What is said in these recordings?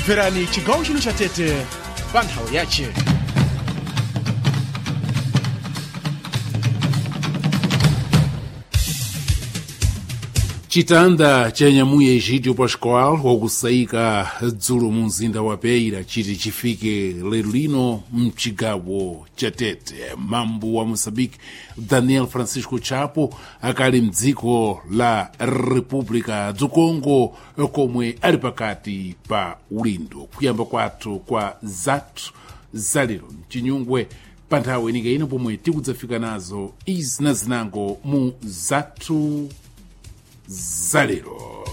Mverani chigawo chino cha Tete pa nthawi yache. Chitanda cha nyamuye Egidio Pascoal wakusayika dzulo mu mzinda wa Beira chiti chifike lero lino mchigawo cha Tete. Mambo wa Moçambique Daniel Francisco Chapo akali mdziko la República do Congo komwe ali pakati pa ulindo kuyamba kwathu kwa zathu zalero mchinyungwe pa nthawi inika ino pomwe tikudzafika nazo izi na zinango mu zathu zalero.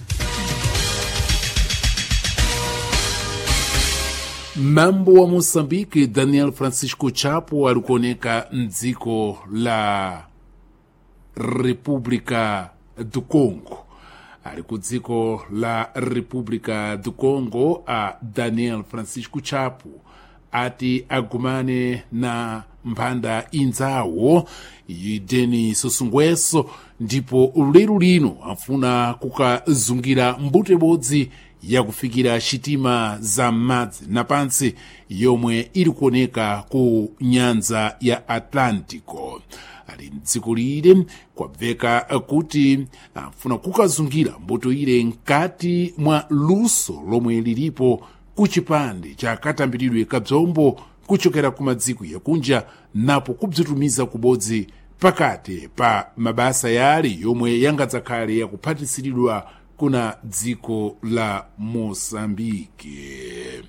Mambo wa Moçambique Daniel Francisco Chapo alikuoneka mdziko la República do Congo. Ali ku dziko la República do Congo a Daniel Francisco Chapo ati agumane na mphanda inzawo Deni Sosungweso ndipo lero lino afuna kukazungira mbuto ibodzi yakufikira chitima za madzi na pansi yomwe ili kuoneka ku nyanza ya Atlântico. Ali mdziko lile kwabveka kuti afuna kukazungira mbuto ile nkati mwa luso lomwe lilipo kuchipande cha katambiridwe kabzombo kuchokera ku madziko yakunja napo kubzitumiza kubodzi pakati pa mabasa yale yomwe yangadzakhale yakuphatisidwa kuna dziko la Moçambique.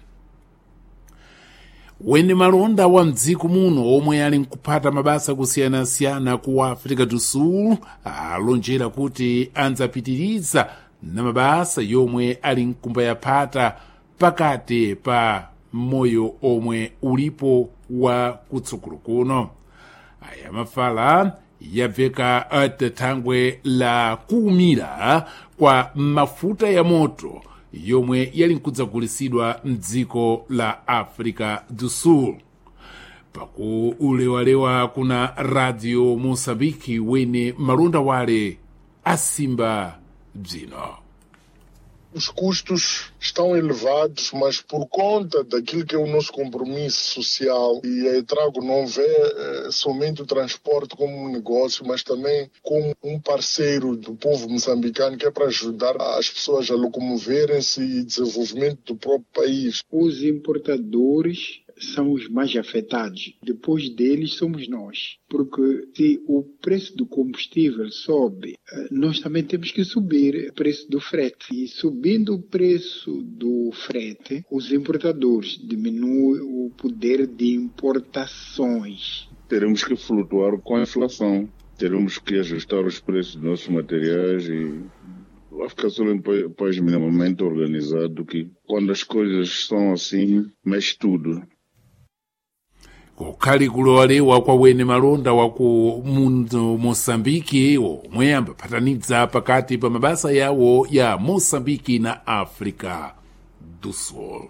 Wene malonda wa mdziko muno omwe ali nkuphata mabasa kusiyana-siyana ku Africa do Sul alonjera kuti anzapitiriza na mabasa yomwe ali nkumba yaphata pakati pa moyo omwe ulipo wa kutsukulu kuno. Aya mafala yabveka thangwe la kuumira kwa mafuta ya moto yomwe yali nkudzagulisidwa mdziko la Africa do Sul. Pakuulewalewa kuna Radio Moçambique wene malonda wale asimba bzino. Os custos estão elevados, mas por conta daquilo que é o nosso compromisso social, e a Etrago não vê somente o transporte como um negócio, mas também como um parceiro do povo moçambicano, que é para ajudar as pessoas a locomoverem-se e desenvolvimento do próprio país. Os importadores são os mais afetados. Depois deles somos nós. Porque se o preço do combustível sobe, nós também temos que subir o preço do frete. E subindo o preço do frete, os importadores diminuem o poder de importações. Teremos que flutuar com a inflação. Teremos que ajustar os preços dos nossos materiais e vai ficar só um país minimamente organizado que quando as coisas são assim, mexe tudo. Kukhalikulwa walewa kwa wene malonda waku mundo Moçambique omwe ambaphatanidza pakati pa mabasa yawo ya Moçambique na Africa do Sul.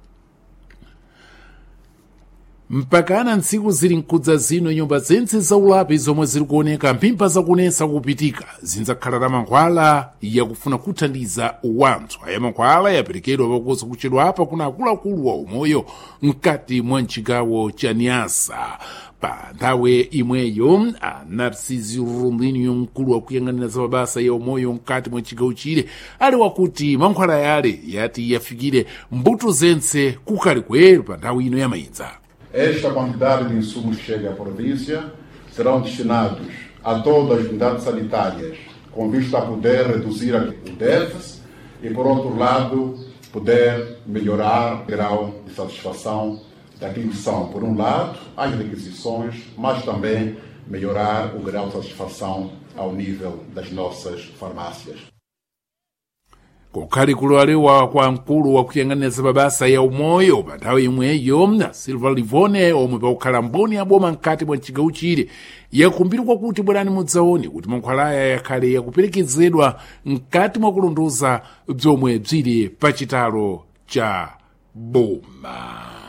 Mpakana ntsiku zili nkudza zino nyumba zense za ulapi zomwe zili kuoneka mpimba zakunesa kupitika zinzakhala mankhwala yakufuna kuthandiza wanthu. Aya mankhwala yaperekedwa pakuza kuchedwa apa kuna akuluakulu wa umoyo mkati mwa mchigawo cha Niassa. Pa nthawi imweyo Narciso Rondinho mkulu wakuyang'anira za mabasa ya umoyo mkati mwa chigawo chile ali wakuti mankhwala yale yati yafikire mbuto zense kukhalikwero pa nthawi ino yamayinza. Esta quantidade de insumos que chega à província serão destinados a todas as unidades sanitárias, com vista a poder reduzir o déficit e, por outro lado, poder melhorar o grau de satisfação daquilo que são, por um lado, as requisições, mas também melhorar o grau de satisfação ao nível das nossas farmácias. Kukhalikulwa kwa mkulu wakuyang'anira za mabasa ya umoyo pa nthawi imweyo Silva Livone omwe pakukhala mboni aboma mkati mwa chigawo chile yakumbirwa kuti bwerani mudzaone kuti mankhwalaya yakhale yakuperekezedwa mkati mwa kulondoza bzomwe bzili pa chitalo cha boma.